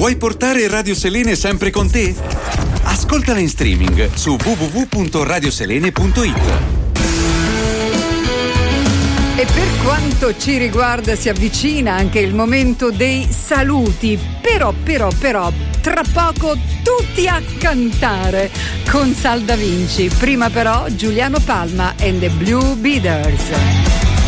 Vuoi portare Radio Selene sempre con te? Ascoltala in streaming su www.radioselene.it. E per quanto ci riguarda si avvicina anche il momento dei saluti, però, tra poco tutti a cantare con Sal Da Vinci. Prima però Giuliano Palma and the Blue Beaters.